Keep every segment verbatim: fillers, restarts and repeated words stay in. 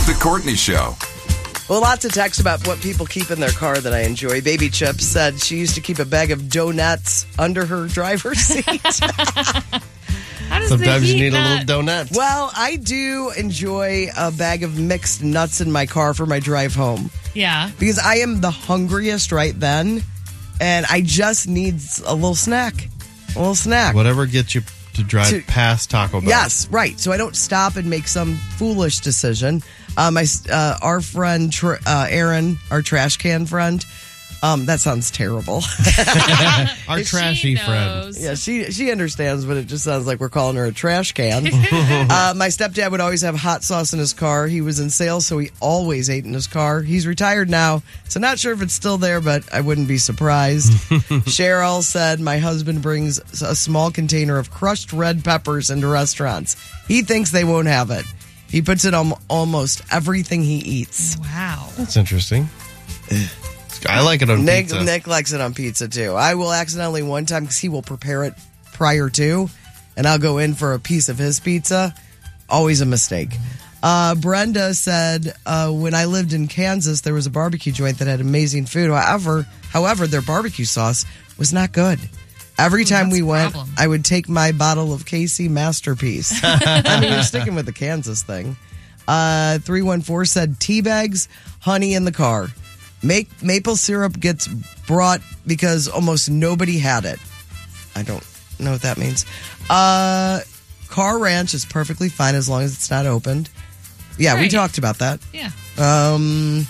The Courtney Show. Well, lots of texts about what people keep in their car that I enjoy. Baby Chip said she used to keep a bag of donuts under her driver's seat. How does Sometimes the you heat need not... a little donut. Well, I do enjoy a bag of mixed nuts in my car for my drive home. Yeah. Because I am the hungriest right then, and I just need a little snack. A little snack. Whatever gets you to drive To- past Taco Bell. Yes, right. So I don't stop and make some foolish decision. Uh, my uh, our friend Tr- uh, Aaron, our trash can friend. Um, that sounds terrible. Our trashy She friend. knows. Yeah, she she understands, but it just sounds like we're calling her a trash can. uh, my stepdad would always have hot sauce in his car. He was in sales, so he always ate in his car. He's retired now, so not sure if it's still there, but I wouldn't be surprised. Cheryl said, my husband brings a small container of crushed red peppers into restaurants. He thinks they won't have it. He puts it on almost everything he eats. Wow. That's interesting. I like it on Nick, pizza. Nick likes it on pizza too. I will accidentally one time because he will prepare it prior to, and I'll go in for a piece of his pizza. Always a mistake. Uh, Brenda said, uh, when I lived in Kansas, there was a barbecue joint that had amazing food. However, however, their barbecue sauce was not good. Every Ooh, time that's we a went, problem. I would take my bottle of K C Masterpiece. I mean, you're sticking with the Kansas thing. Uh, three one four said, tea bags, honey in the car. Make, maple syrup gets brought because almost nobody had it. I don't know what that means. Uh, Car Ranch is perfectly fine as long as it's not opened. Yeah, we Right. talked about that. Yeah. Um,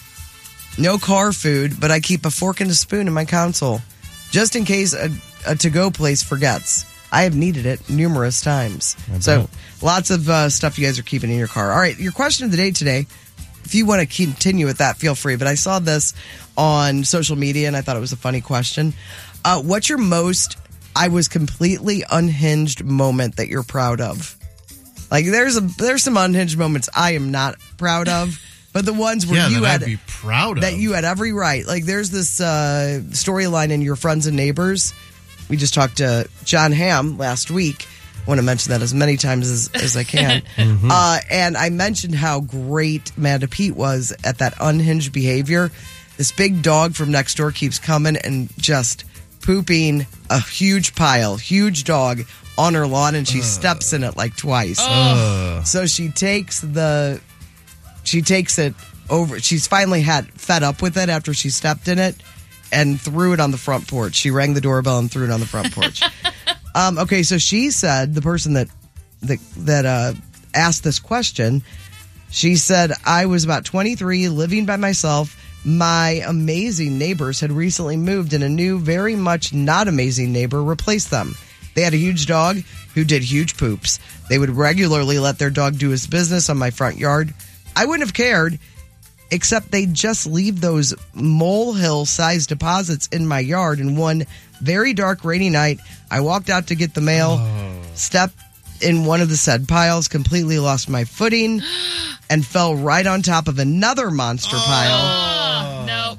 no car food, but I keep a fork and a spoon in my console just in case a, a to-go place forgets. I have needed it numerous times. So bet. lots of uh, stuff you guys are keeping in your car. All right, your question of the day today. If you want to continue with that, feel free. But I saw this on social media, and I thought it was a funny question. Uh, what's your most, I was completely unhinged moment that you're proud of? Like, there's a there's some unhinged moments I am not proud of, but the ones where yeah, you that had I'd be proud of. that you had every right. Like, there's this uh, storyline in Your Friends and Neighbors. We just talked to John Hamm last week. I want to mention that as many times as, as I can. Mm-hmm. uh, and I mentioned how great Amanda Pete was at that unhinged behavior. This big dog from next door keeps coming and just pooping a huge pile, huge dog on her lawn, and she uh. steps in it like twice. Uh. So she takes the, she takes it over. She's finally had fed up with it after she stepped in it and threw it on the front porch. She rang the doorbell and threw it on the front porch. Um, okay, so she said, the person that that, that uh, asked this question, she said, I was about twenty-three, living by myself. My amazing neighbors had recently moved, and a new, very much not amazing neighbor replaced them. They had a huge dog who did huge poops. They would regularly let their dog do his business on my front yard. I wouldn't have cared, except they'd just leave those molehill-sized deposits in my yard. And one very dark, rainy night, I walked out to get the mail, oh. stepped in one of the said piles, completely lost my footing, and fell right on top of another monster oh. pile. No.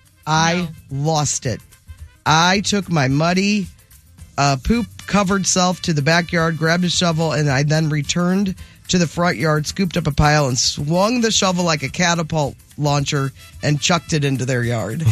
I no. lost it. I took my muddy, uh, poop-covered self to the backyard, grabbed a shovel, and I then returned to the front yard, scooped up a pile, and swung the shovel like a catapult launcher and chucked it into their yard.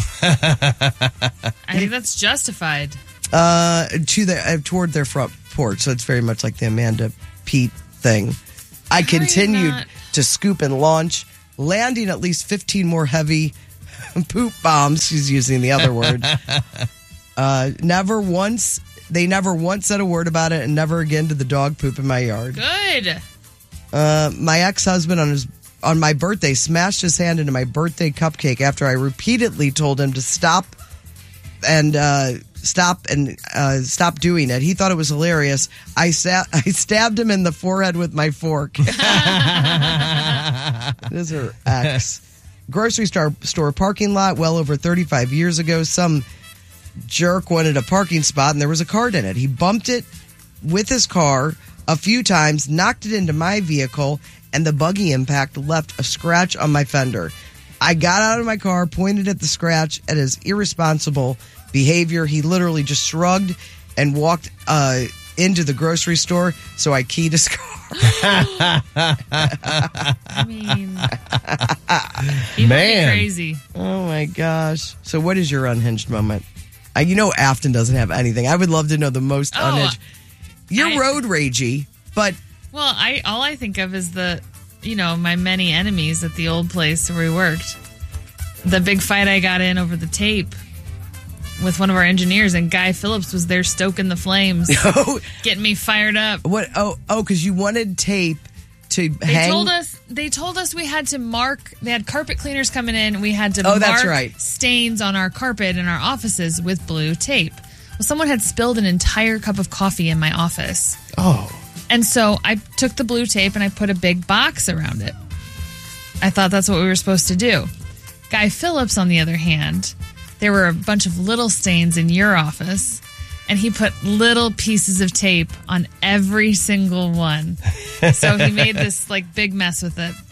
I think that's justified. Uh, to the uh, toward their front porch, so it's very much like the Amanda Pete thing. I How continued not... to scoop and launch, landing at least fifteen more heavy poop bombs. She's using the other word. uh, never once, they never once said a word about it, and never again did the dog poop in my yard. Good. Uh, my ex-husband on his on my birthday smashed his hand into my birthday cupcake after I repeatedly told him to stop and uh, stop and uh, stop doing it. He thought it was hilarious. I sa- I stabbed him in the forehead with my fork. This is her ex. Grocery store store parking lot well over thirty-five years ago. Some jerk wanted a parking spot and there was a cart in it. He bumped it with his car a few times, knocked it into my vehicle, and the buggy impact left a scratch on my fender. I got out of my car, pointed at the scratch at his irresponsible behavior. He literally just shrugged and walked uh, into the grocery store, so I keyed his car. I mean, people Man. get crazy. Oh my gosh. So what is your unhinged moment? Uh, you know Afton doesn't have anything. I would love to know the most Oh, unhinged. You're I- road ragey, but Well, I all I think of is the, you know, my many enemies at the old place where we worked. The big fight I got in over the tape with one of our engineers, and Guy Phillips was there stoking the flames, oh, getting me fired up. what? Oh, oh, because you wanted tape to They hang. told us they told us we had to mark. They had carpet cleaners coming in. We had to Oh, mark that's right. stains on our carpet in our offices with blue tape. Well, someone had spilled an entire cup of coffee in my office. Oh. And so I took the blue tape and I put a big box around it. I thought that's what we were supposed to do. Guy Phillips, on the other hand, there were a bunch of little stains in your office, and he put little pieces of tape on every single one. So he made this like big mess with it.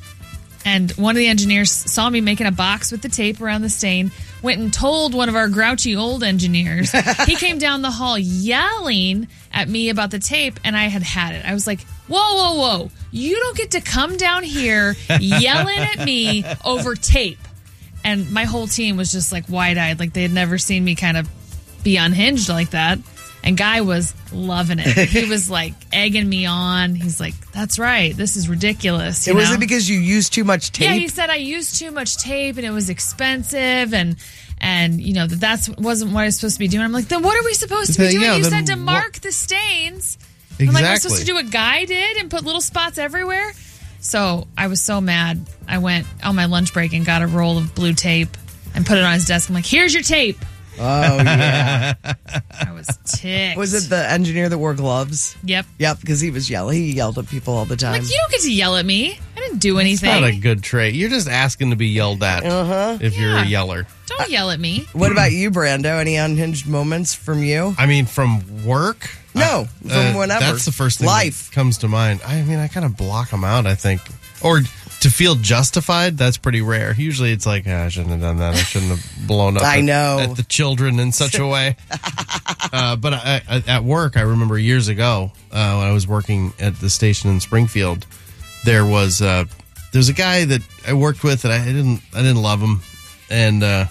And one of the engineers saw me making a box with the tape around the stain, went and told one of our grouchy old engineers. He came down the hall yelling at me about the tape, and I had had it. I was like, whoa, whoa, whoa. You don't get to come down here yelling at me over tape. And my whole team was just like wide-eyed, like they had never seen me kind of be unhinged like that. And Guy was loving it. He was like egging me on. He's like, that's right. This is ridiculous. You was know? it because you used too much tape? Yeah, he said I used too much tape and it was expensive, and and you know that that's wasn't what I was supposed to be doing. I'm like, then what are we supposed to be Then, doing? yeah, you then said to what- mark the stains. I'm like, I'm supposed to Exactly. do what Guy did and put little spots everywhere. So I was so mad. I went on my lunch break and got a roll of blue tape and put it on his desk. I'm like, here's your tape. Oh, yeah. I was ticked. Was it the engineer that wore gloves? Yep. Yep, because he was yelling. He yelled at people all the time. Like, you don't get to yell at me. I didn't do anything. Not a good trait. You're just asking to be yelled at Uh-huh. if you're Yeah. a yeller. Don't yell at me. What about you, Brando? Any unhinged moments from you? I mean, from work? No, I- from whenever. That's the first thing Life. that comes to mind. I mean, I kind of block them out, I think. Or to feel justified, that's pretty rare. Usually it's like, ah, I shouldn't have done that. I shouldn't have blown up I at, know. at the children in such a way. uh, but I, I, at work, I remember years ago uh, when I was working at the station in Springfield, there was uh, there's a guy that I worked with, and I didn't I didn't love him, and uh,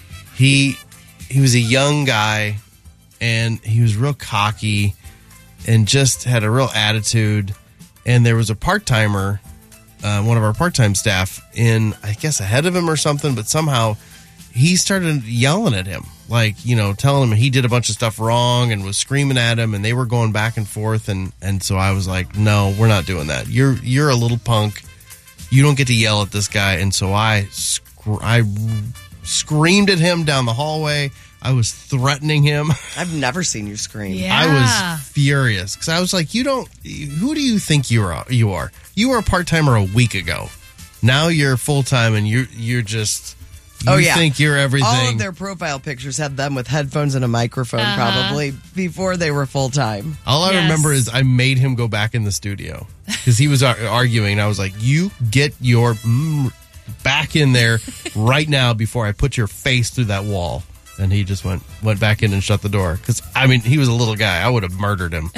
he he was a young guy, and he was real cocky, and just had a real attitude. And there was a part timer, uh, one of our part time staff, in I guess ahead of him or something, but somehow he started yelling at him, like, you know, telling him he did a bunch of stuff wrong and was screaming at him, and they were going back and forth. And, and so I was like, no, we're not doing that. You're, you're a little punk. You don't get to yell at this guy. And so I, sc- I screamed at him down the hallway. I was threatening him. I've never seen you scream. Yeah. I was furious because I was like, you don't, who do you think you are? You are, you were a part-timer a week ago. Now you're full-time and you're, you're just, you Oh, yeah. think you're everything. All of their profile pictures had them with headphones and a microphone, Uh-huh. probably before they were full time. All I Yes. remember is I made him go back in the studio because he was ar- arguing. I was like, you get your mm, back in there right now before I put your face through that wall. And he just went went back in and shut the door. Because, I mean, he was a little guy. I would have murdered him.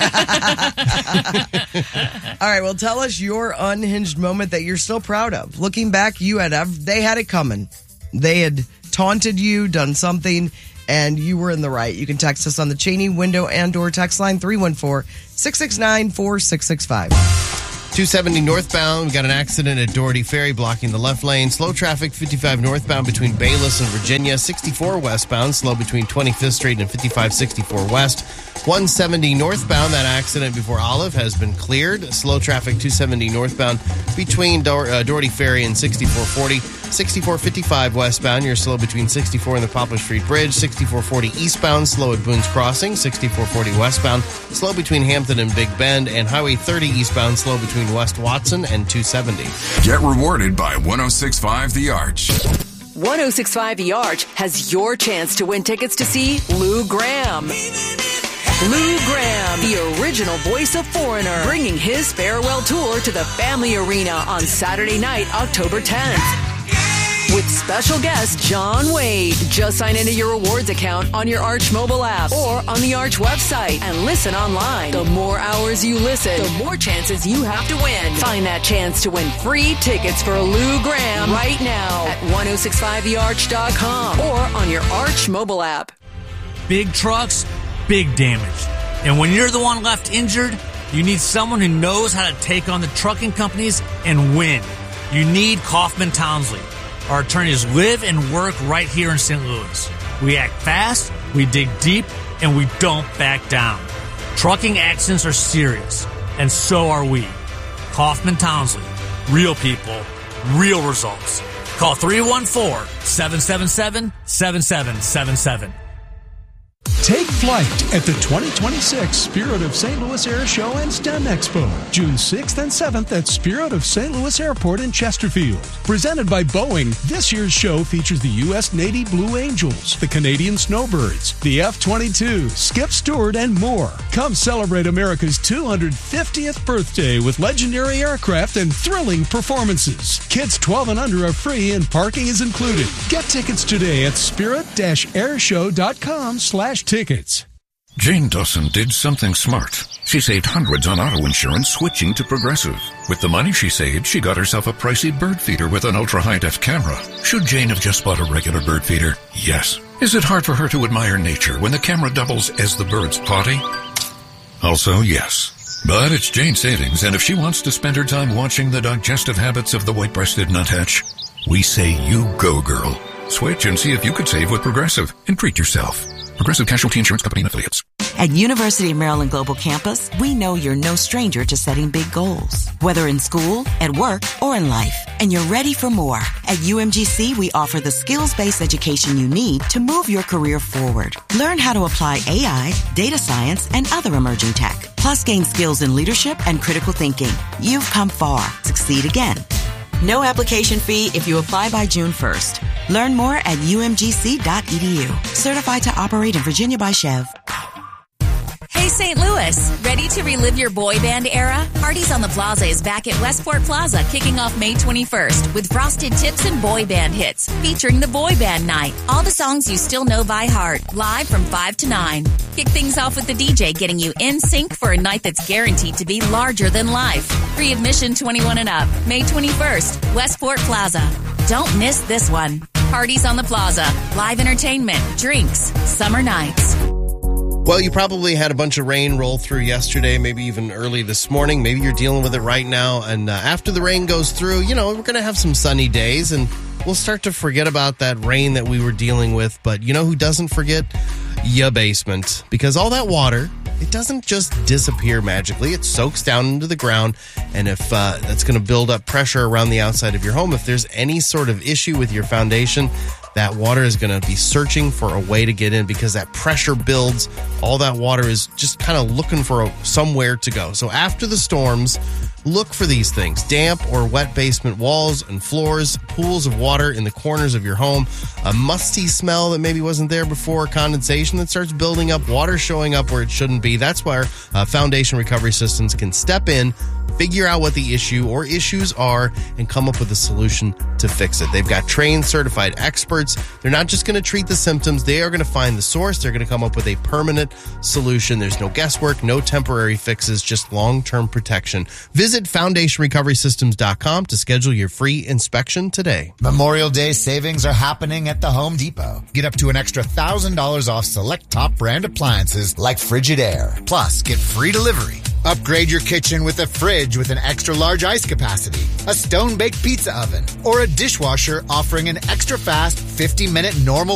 All right, well, tell us your unhinged moment that you're still proud of. Looking back, you had ev- they had it coming. They had taunted you, done something, and you were in the right. You can text us on the Cheney window and door text line three one four, six six nine, four six six five. two seventy northbound. We got an accident at Doherty Ferry blocking the left lane. Slow traffic fifty-five northbound between Bayless and Virginia. sixty-four westbound. Slow between twenty-fifth Street and fifty-five sixty-four west. one seventy northbound. That accident before Olive has been cleared. Slow traffic two seventy northbound between Dor- uh, Doherty Ferry and sixty-four forty. sixty-four fifty-five westbound. You're slow between sixty-four and the Poplar Street Bridge. sixty-four forty eastbound. Slow at Boone's Crossing. sixty-four forty westbound. Slow between Hampton and Big Bend. And Highway thirty eastbound. Slow between West Watson and two seventy. Get rewarded by one oh six point five The Arch. one oh six point five The Arch has your chance to win tickets to see Lou Gramm. Lou Gramm, the original voice of Foreigner, bringing his farewell tour to the Family Arena on Saturday night, October tenth. with special guest John Wade. Just sign into your rewards account on your Arch mobile app or on the Arch website and listen online. The more hours you listen, the more chances you have to win. Find that chance to win free tickets for Lou Graham right now at ten sixty-five the arch dot com or on your Arch mobile app. Big trucks, big damage. And when you're the one left injured, you need someone who knows how to take on the trucking companies and win. You need Kaufman Townsley. Our attorneys live and work right here in Saint Louis. We act fast, we dig deep, and we don't back down. Trucking accidents are serious, and so are we. Kaufman Townsley. Real people, real results. Call three one four, seven seven seven, seven seven seven seven. Take flight at the twenty twenty-six Spirit of Saint Louis Air Show and STEM Expo, June sixth and seventh at Spirit of Saint Louis Airport in Chesterfield. Presented by Boeing, this year's show features the U S Navy Blue Angels, the Canadian Snowbirds, the F twenty-two, Skip Stewart, and more. Come celebrate America's two hundred fiftieth birthday with legendary aircraft and thrilling performances. Kids twelve and under are free and parking is included. Get tickets today at spirit dash airshow dot com slash tickets. Jane Dawson did something smart. She saved hundreds on auto insurance switching to Progressive. With the money she saved, she got herself a pricey bird feeder with an ultra-high-def camera. Should Jane have just bought a regular bird feeder? Yes. Is it hard for her to admire nature when the camera doubles as the bird's potty? Also, yes. But it's Jane's savings, and if she wants to spend her time watching the digestive habits of the white-breasted nuthatch, we say you go, girl. Switch and see if you could save with Progressive and treat yourself. Progressive Casualty Insurance Company and Affiliates. At University of Maryland Global Campus, we know you're no stranger to setting big goals, whether in school, at work, or in life. And you're ready for more. At U M G C, we offer the skills-based education you need to move your career forward. Learn how to apply A I, data science, and other emerging tech. Plus, gain skills in leadership and critical thinking. You've come far. Succeed again. No application fee if you apply by June first. Learn more at U M G C dot E D U. Certified to operate in Virginia by Chev. Hey, Saint Louis, ready to relive your boy band era? Parties on the Plaza is back at Westport Plaza, kicking off May twenty-first with frosted tips and boy band hits, featuring the Boy Band Night. All the songs you still know by heart, live from five to nine. Kick things off with the D J getting you in sync for a night that's guaranteed to be larger than life. Free admission twenty-one and up, May twenty-first, Westport Plaza. Don't miss this one. Parties on the Plaza, live entertainment, drinks, summer nights. Well, you probably had a bunch of rain roll through yesterday, maybe even early this morning. Maybe you're dealing with it right now. And uh, after the rain goes through, you know, we're going to have some sunny days and we'll start to forget about that rain that we were dealing with. But you know who doesn't forget? Ya basement. Because all that water, it doesn't just disappear magically. It soaks down into the ground. And if uh, that's going to build up pressure around the outside of your home, if there's any sort of issue with your foundation, that water is going to be searching for a way to get in because that pressure builds. All that water is just kind of looking for a, somewhere to go. So after the storms, look for these things. Damp or wet basement walls and floors, pools of water in the corners of your home, a musty smell that maybe wasn't there before, condensation that starts building up, water showing up where it shouldn't be. That's where uh, Foundation Recovery Systems can step in, figure out what the issue or issues are, and come up with a solution to fix it. They've got trained, certified experts. They're not just going to treat the symptoms. They are going to find the source. They're going to come up with a permanent solution. There's no guesswork, no temporary fixes, just long-term protection. Visit foundation recovery systems dot com to schedule your free inspection today. Memorial Day savings are happening at the Home Depot. Get up to an extra one thousand dollars off select top brand appliances like Frigidaire. Plus, get free delivery. Upgrade your kitchen with a fridge with an extra large ice capacity, a stone-baked pizza oven, or a dishwasher offering an extra fast fifty minute normal